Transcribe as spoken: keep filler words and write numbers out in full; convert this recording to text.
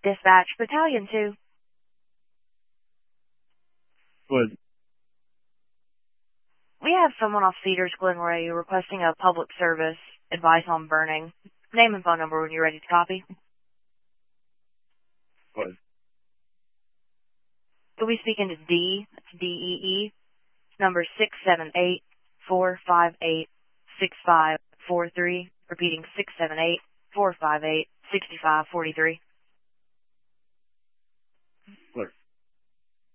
Dispatch, Battalion two. Good. We have someone off Cedars Glen Ray requesting a public service advice on burning. Name and phone number when you're ready to copy. Good. You'll be speaking to D, that's D E E. Number six seven eight, four five eight, six five four three. Repeating six seven eight, four five eight, six five four three.